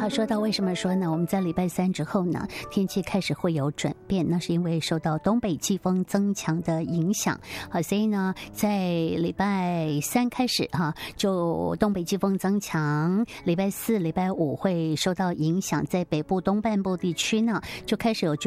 好，说到为什么说呢？我们在礼拜三之后呢，天气开始会有转变，那是因为受到东北季风增强的影响。好，所以呢，在礼拜三开始就东北季风增强，礼拜四、礼拜五会受到影响，在北部东半部地区呢，就开始有局